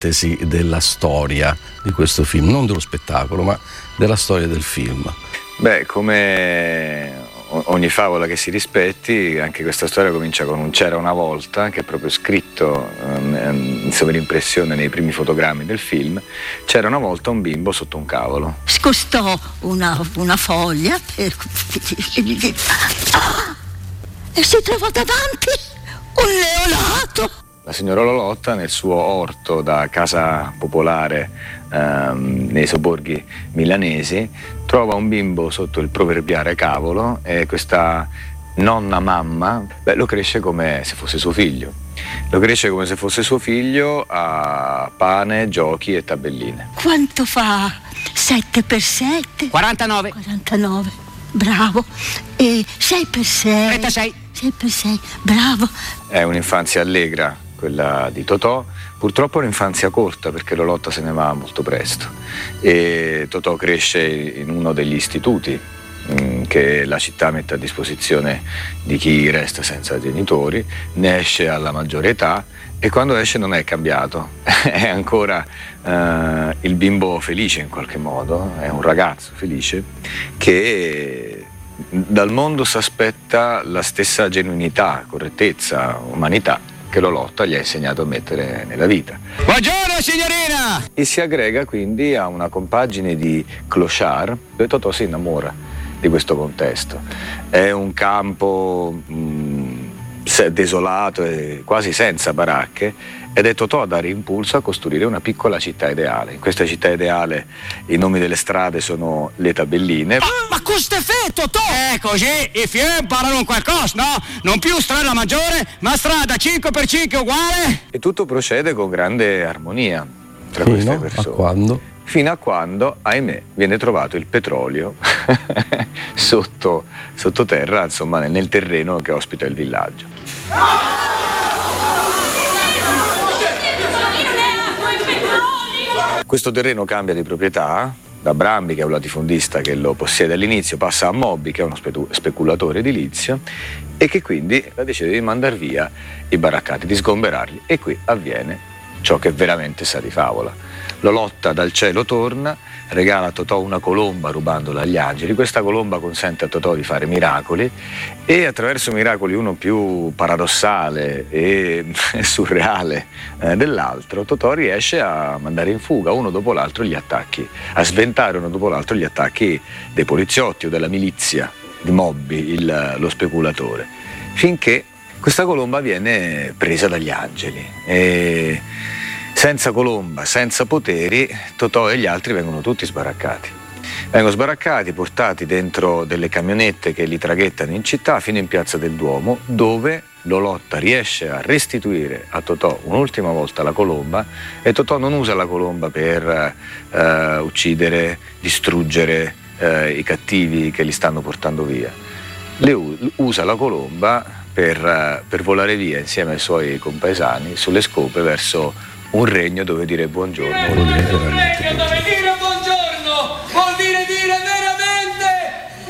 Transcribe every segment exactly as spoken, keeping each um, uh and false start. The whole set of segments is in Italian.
sintesi della storia di questo film, non dello spettacolo, ma della storia del film. Beh, come ogni favola che si rispetti, anche questa storia comincia con un c'era una volta, che è proprio scritto um, in sovrimpressione nei primi fotogrammi del film. C'era una volta un bimbo sotto un cavolo. Scostò una, una foglia per... e si trovò davanti un neonato. La signora Lolotta nel suo orto da casa popolare ehm, nei sobborghi milanesi trova un bimbo sotto il proverbiale cavolo e questa nonna mamma beh, lo cresce come se fosse suo figlio. Lo cresce come se fosse suo figlio a pane, giochi e tabelline. Quanto fa sette per sette? quarantanove. quarantanove, bravo. E sei per sei? trentasei. sei per sei, bravo. È un'infanzia allegra quella di Totò, purtroppo è un'infanzia corta perché Lolotta se ne va molto presto e Totò cresce in uno degli istituti mh, che la città mette a disposizione di chi resta senza genitori, ne esce alla maggiore età e quando esce non è cambiato, è ancora uh, il bimbo felice in qualche modo, è un ragazzo felice che dal mondo si aspetta la stessa genuinità, correttezza, umanità che Lolotta gli ha insegnato a mettere nella vita. Buongiorno signorina! E si aggrega quindi a una compagine di clochard e Totò si innamora di questo contesto. È un campo mh, desolato e quasi senza baracche ed è Totò a dare impulso a costruire una piccola città ideale. In questa città ideale i nomi delle strade sono le tabelline. Ah, ma questo è fetto, Totò! È così, i film imparano qualcosa, no? Non più strada maggiore, ma strada cinque per cinque uguale. E tutto procede con grande armonia tra Fino queste persone. a quando? Fino a quando, ahimè, viene trovato il petrolio sotto, sottoterra, insomma, nel terreno che ospita il villaggio. Questo terreno cambia di proprietà, da Brambi, che è un latifondista che lo possiede all'inizio, passa a Mobbi, che è uno spe- speculatore edilizio, e che quindi decide di mandar via i baraccati, di sgomberarli. E qui avviene ciò che veramente sa di favola. Lolotta dal cielo torna, regala a Totò una colomba rubandola agli angeli. Questa colomba consente a Totò di fare miracoli e attraverso miracoli uno più paradossale e surreale eh, dell'altro, Totò riesce a mandare in fuga uno dopo l'altro gli attacchi, a sventare uno dopo l'altro gli attacchi dei poliziotti o della milizia di Mobbi, il, lo speculatore, finché questa colomba viene presa dagli angeli. E senza colomba, senza poteri, Totò e gli altri vengono tutti sbaraccati. Vengono sbaraccati, portati dentro delle camionette che li traghettano in città fino in Piazza del Duomo, dove Lolotta riesce a restituire a Totò un'ultima volta la colomba e Totò non usa la colomba per eh, uccidere, distruggere eh, i cattivi che li stanno portando via. Le u- usa la colomba per, eh, per volare via insieme ai suoi compaesani sulle scope verso un regno dove dire buongiorno vuol dire veramente buongiorno. Dove dire buongiorno vuol dire dire veramente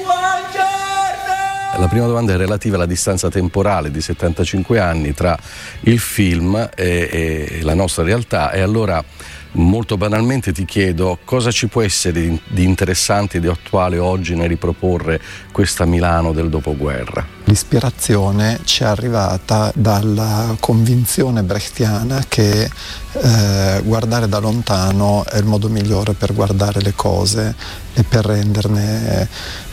buongiorno. La prima domanda è relativa alla distanza temporale di settantacinque anni tra il film e, e la nostra realtà, e allora molto banalmente ti chiedo cosa ci può essere di, di interessante e di attuale oggi nel riproporre questa Milano del dopoguerra. L'ispirazione ci è arrivata dalla convinzione brechtiana che eh, guardare da lontano è il modo migliore per guardare le cose e per renderne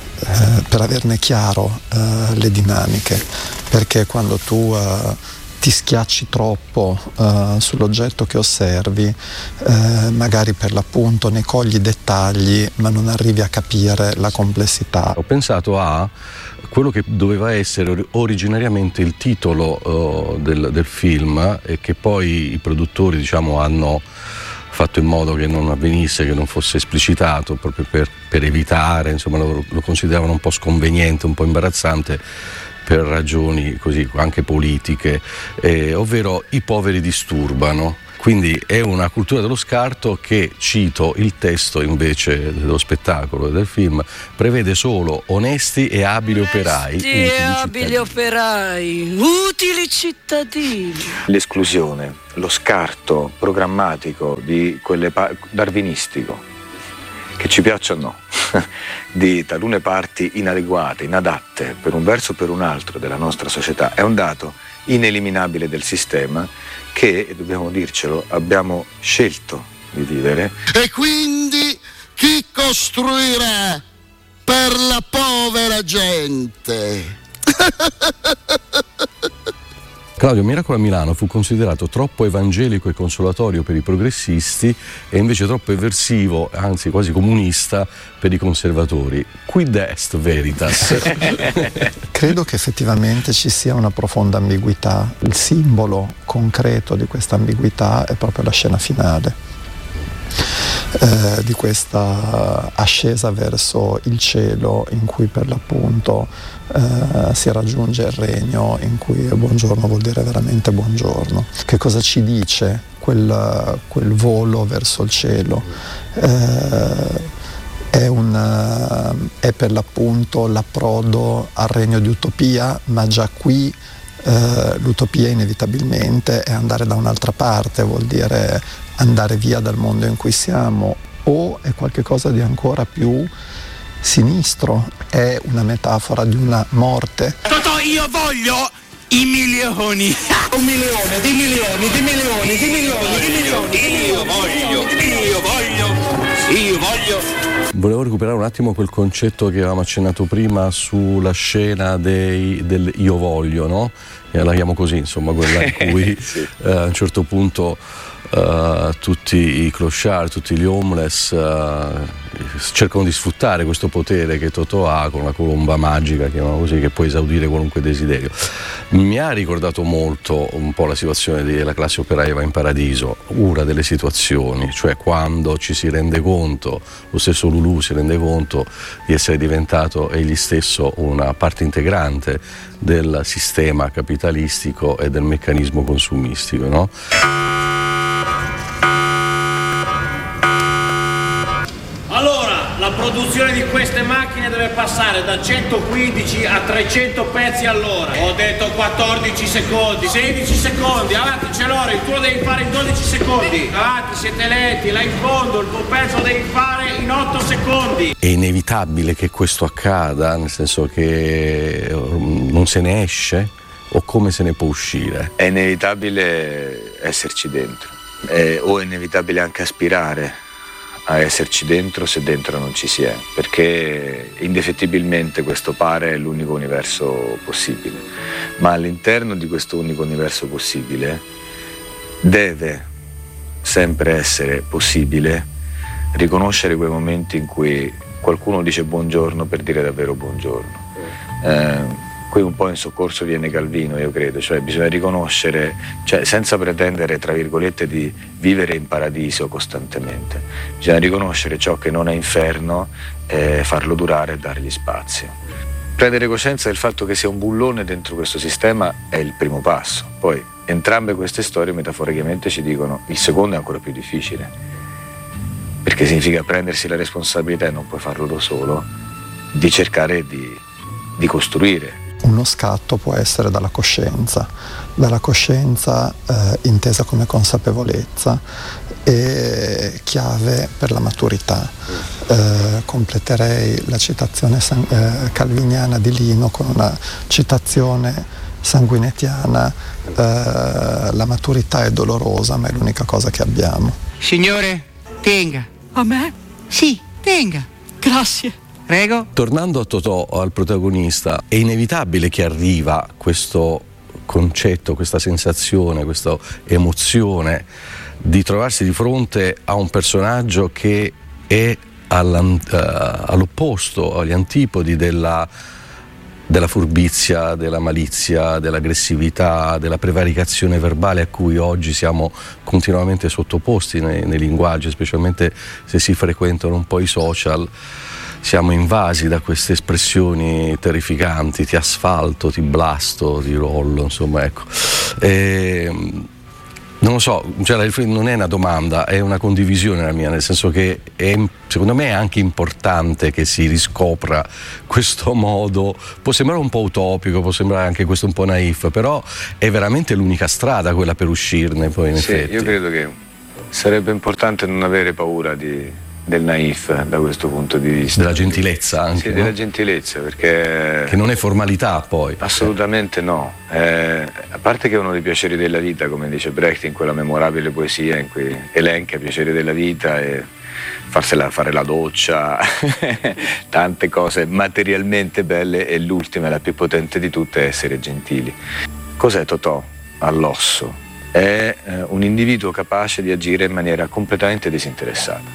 eh, per averne chiaro eh, le dinamiche, perché quando tu eh, ti schiacci troppo uh, sull'oggetto che osservi, uh, magari per l'appunto ne cogli i dettagli ma non arrivi a capire la complessità. Ho pensato a quello che doveva essere originariamente il titolo uh, del, del film e che poi i produttori, diciamo, hanno fatto in modo che non avvenisse, che non fosse esplicitato, proprio per, per evitare, insomma, lo, lo consideravano un po' sconveniente, un po' imbarazzante per ragioni così anche politiche, eh, ovvero I poveri disturbano. Quindi è una cultura dello scarto che, cito il testo invece dello spettacolo e del film, prevede solo onesti e abili operai. Onesti e abili operai, utili cittadini. L'esclusione, lo scarto programmatico di quelle pa- darwinistico, che ci piaccia o no, di talune parti inadeguate, inadatte per un verso o per un altro della nostra società, è un dato ineliminabile del sistema che, dobbiamo dircelo, abbiamo scelto di vivere. E quindi chi costruirà per la povera gente? Claudio, Miracolo a Milano fu considerato troppo evangelico e consolatorio per i progressisti e invece troppo eversivo, anzi quasi comunista, per i conservatori. Quid est veritas? Credo che effettivamente ci sia una profonda ambiguità. Il simbolo concreto di questa ambiguità è proprio la scena finale, eh, di questa ascesa verso il cielo in cui per l'appunto eh, si raggiunge il regno, in cui buongiorno vuol dire veramente buongiorno. Che cosa ci dice quel, quel volo verso il cielo? Eh, È, una, è per l'appunto l'approdo al regno di utopia, ma già qui eh, l'utopia inevitabilmente è andare da un'altra parte, vuol dire andare via dal mondo in cui siamo, o è qualcosa di ancora più sinistro, è una metafora di una morte. Totò, io voglio i milioni. Un milione, di milioni, di milioni, di milioni, di milioni. Io voglio, io voglio, io voglio. Volevo recuperare un attimo quel concetto che avevamo accennato prima sulla scena dei, del io voglio, no? E la chiamo così, insomma, quella in cui sì. eh, a un certo punto eh, tutti i clochard, tutti gli homeless eh, cercano di sfruttare questo potere che Totò ha con la colomba magica, chiamano così, che può esaudire qualunque desiderio. Mi ha ricordato molto un po' la situazione della classe operaia va in paradiso, una delle situazioni, cioè quando ci si rende conto, lo stesso Lulù si rende conto di essere diventato egli stesso una parte integrante del sistema capitalistico e del meccanismo consumistico, no? La produzione di queste macchine deve passare da centoquindici a trecento pezzi all'ora. Ho detto quattordici secondi, sedici secondi, avanti, ce l'ho, il tuo devi fare in dodici secondi. Avanti, siete lenti, là in fondo, il tuo pezzo devi fare in otto secondi. È inevitabile che questo accada, nel senso che non se ne esce, o come se ne può uscire? È inevitabile esserci dentro, è, o è inevitabile anche aspirare a esserci dentro se dentro non ci si è, perché indefettibilmente questo pare è l'unico universo possibile, ma all'interno di questo unico universo possibile deve sempre essere possibile riconoscere quei momenti in cui qualcuno dice buongiorno per dire davvero buongiorno. Eh, Qui un po' in soccorso viene Calvino, io credo, cioè bisogna riconoscere, cioè senza pretendere, tra virgolette, di vivere in paradiso costantemente, bisogna riconoscere ciò che non è inferno e farlo durare e dargli spazio. Prendere coscienza del fatto che sia un bullone dentro questo sistema è il primo passo, poi entrambe queste storie metaforicamente ci dicono il secondo è ancora più difficile, perché significa prendersi la responsabilità, e non puoi farlo da solo, di cercare di, di costruire. Uno scatto può essere dalla coscienza, dalla coscienza eh, intesa come consapevolezza e chiave per la maturità. Eh, completerei la citazione san- eh, calviniana di Lino con una citazione sanguinetiana: eh, la maturità è dolorosa, ma è l'unica cosa che abbiamo. Signore, tenga. A me? Sì, tenga. Grazie. Prego. Tornando a Totò, al protagonista, è inevitabile che arriva questo concetto, questa sensazione, questa emozione di trovarsi di fronte a un personaggio che è all'opposto, agli antipodi della, della furbizia, della malizia, dell'aggressività, della prevaricazione verbale a cui oggi siamo continuamente sottoposti nei, nei linguaggi, specialmente se si frequentano un po' i social. Siamo invasi da queste espressioni terrificanti, ti asfalto, ti blasto, ti rollo, insomma, ecco. E Non lo so, cioè, non è una domanda, è una condivisione la mia, nel senso che è, secondo me è anche importante che si riscopra questo modo. Può sembrare un po' utopico, può sembrare anche questo un po' naif, però è veramente l'unica strada quella per uscirne poi in sì, effetti. Io credo che sarebbe importante non avere paura di, del naif da questo punto di vista. Della gentilezza anche. Sì, no? della gentilezza, perché... Che non è formalità poi. Assolutamente no. Eh, a parte che è uno dei piaceri della vita, come dice Brecht in quella memorabile poesia in cui elenca i piaceri della vita e farsela, fare la doccia, tante cose materialmente belle, e l'ultima, la più potente di tutte, è essere gentili. Cos'è Totò all'osso? È eh, un individuo capace di agire in maniera completamente disinteressata.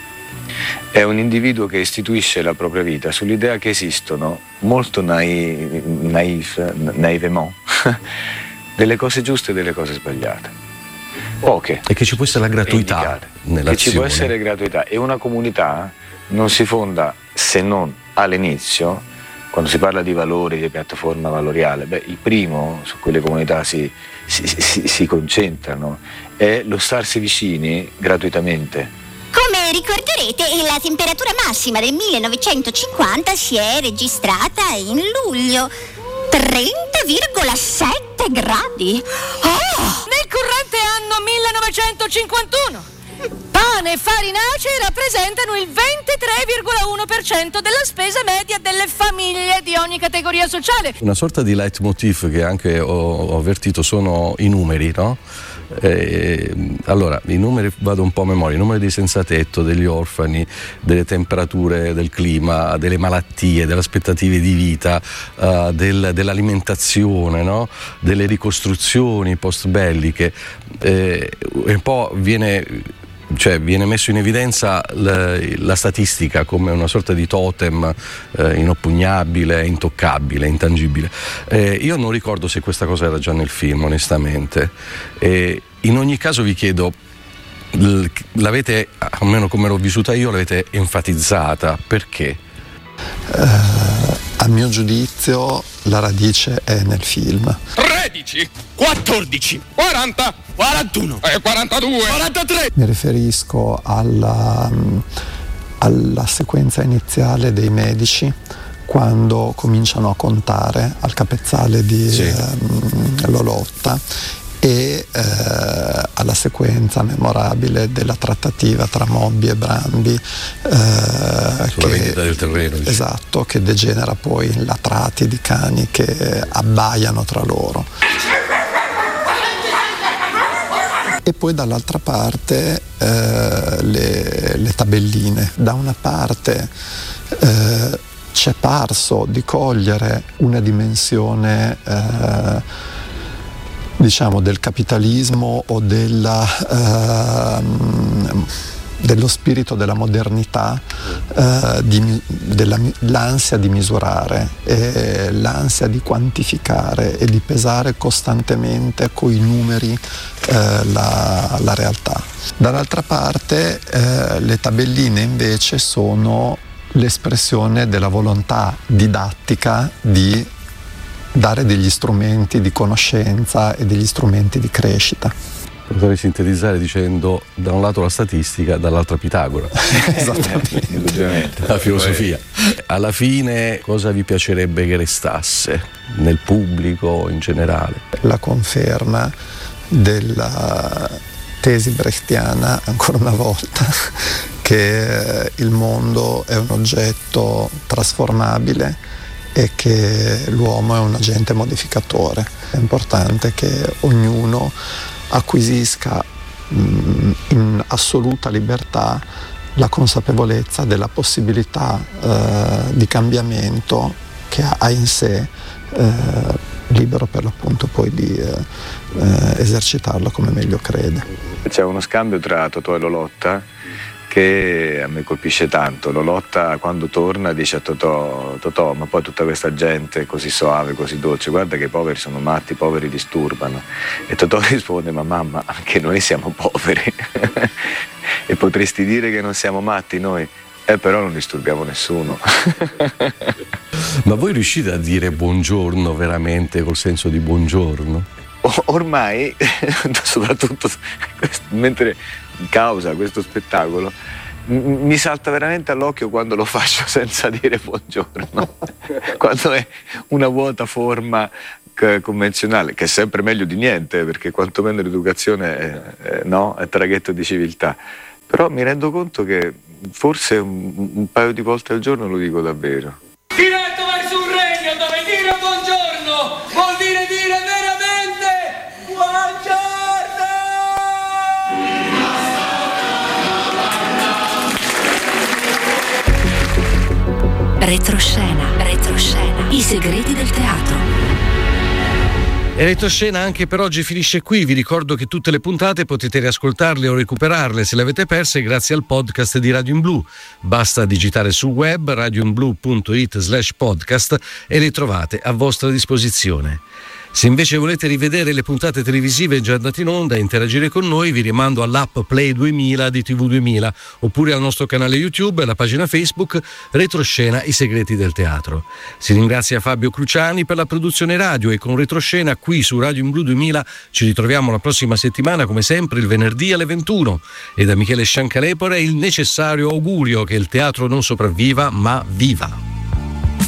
È un individuo che istituisce la propria vita sull'idea che esistono, molto naive, naif, naivement, delle cose giuste e delle cose sbagliate. Poche. E che ci può essere la gratuità nell'azione. Che ci può essere gratuità. E una comunità non si fonda, se non all'inizio, quando si parla di valori, di piattaforma valoriale, beh, il primo su cui le comunità si, si, si, si concentrano è lo starsi vicini gratuitamente. Come ricorderete, la temperatura massima del millenovecentocinquanta si è registrata in luglio. trenta virgola sette gradi. Oh! Nel corrente anno millenovecentocinquantuno. Pane e farinacei rappresentano il ventitré virgola uno per cento della spesa media delle famiglie di ogni categoria sociale. Una sorta di leitmotiv che anche ho, ho avvertito sono i numeri, no? Eh, allora, i numeri, vado un po' a memoria, i numeri dei senza tetto, degli orfani, delle temperature, del clima, delle malattie, delle aspettative di vita, uh, del, dell'alimentazione, no? Delle ricostruzioni post belliche, eh, un po' viene... Cioè viene messo in evidenza la, la statistica come una sorta di totem eh, inoppugnabile, intoccabile, intangibile. Eh, io non ricordo se questa cosa era già nel film, onestamente. Eh, in ogni caso vi chiedo, l- l'avete, almeno come l'ho vissuta io, l'avete enfatizzata, perché? Uh, a mio giudizio la radice è nel film. tredici, quattordici, quaranta, quarantuno, eh, quarantadue, quarantatré. Mi riferisco alla, alla sequenza iniziale dei medici quando cominciano a contare al capezzale di sì. um, Lolotta, e eh, alla sequenza memorabile della trattativa tra Mobby e Brambi eh, sulla vendita del terreno, diciamo. Esatto, che degenera poi in latrati di cani che abbaiano tra loro. E poi dall'altra parte eh, le, le tabelline. Da una parte eh, c'è parso di cogliere una dimensione eh, diciamo del capitalismo o della, uh, dello spirito della modernità, uh, di, della, l'ansia di misurare, e l'ansia di quantificare e di pesare costantemente coi numeri uh, la, la realtà. Dall'altra parte uh, le tabelline invece sono l'espressione della volontà didattica di dare degli strumenti di conoscenza e degli strumenti di crescita. Potrei sintetizzare dicendo da un lato la statistica, dall'altro Pitagora. Esattamente. La filosofia. Alla fine cosa vi piacerebbe che restasse nel pubblico in generale? La conferma della tesi brechtiana, ancora una volta, che il mondo è un oggetto trasformabile e che l'uomo è un agente modificatore. È importante che ognuno acquisisca mh, in assoluta libertà la consapevolezza della possibilità eh, di cambiamento che ha in sé, eh, libero per l'appunto poi di eh, eh, esercitarlo come meglio crede. C'è uno scambio tra Totò e Lolotta che a me colpisce tanto. Lolotta quando torna dice a Totò: Totò, ma poi tutta questa gente così soave, così dolce, guarda che i poveri sono matti, i poveri disturbano. E Totò risponde: ma mamma, anche noi siamo poveri. E potresti dire che non siamo matti noi? Eh, però non disturbiamo nessuno. Ma voi riuscite a dire buongiorno veramente col senso di buongiorno? ormai, soprattutto mentre causa questo spettacolo, m- mi salta veramente all'occhio quando lo faccio senza dire buongiorno, quando è una vuota forma c- convenzionale, che è sempre meglio di niente, perché quantomeno l'educazione è, è, no? è traghetto di civiltà. Però mi rendo conto che forse un, un paio di volte al giorno lo dico davvero. Diretto verso un regno dove dire buongiorno vuol dire dire veramente buongiorno! Retroscena, retroscena, i segreti del teatro. E Retroscena anche per oggi finisce qui. Vi ricordo che tutte le puntate potete riascoltarle o recuperarle se le avete perse grazie al podcast di Radio in Blu. Basta digitare sul web radioinblu.it slash podcast e le trovate a vostra disposizione. Se invece volete rivedere le puntate televisive già andate in onda e interagire con noi, vi rimando all'app Play duemila di T V duemila oppure al nostro canale YouTube e alla pagina Facebook Retroscena, i segreti del teatro. Si ringrazia Fabio Cruciani per la produzione radio e con Retroscena qui su Radio in Blu duemila ci ritroviamo la prossima settimana come sempre il venerdì alle ventuno e da Michele Sciancalepore il necessario augurio che il teatro non sopravviva ma viva.